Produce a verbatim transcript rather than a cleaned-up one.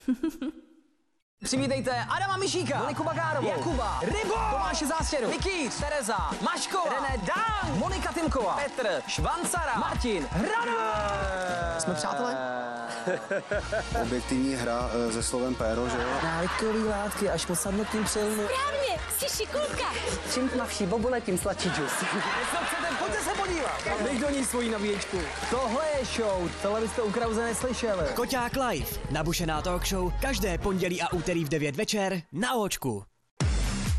Přivítejte Adama Mišíka, Moniku Bagárovou, Jakuba, Rybo, Tomáše Zástěru, Nikýř, Tereza, Maškova, René Dang, Monika Timková, Petr, Švancara, Martin, Hrano. Jsme přátelé? Objektivní hra se slovem péro, že jo? Návykový látky až po samotným přilnu. Správně, jsi šikulka. Čím tmavší bobule, tím sladší džus. Co chcete, pojďte se podívat. Dej do ní svoji nabíječku. Tohle je show, tohle byste u Krause neslyšeli. Koťák Live, nabušená talk show, každé pondělí a úterý v devět večer na Óčku.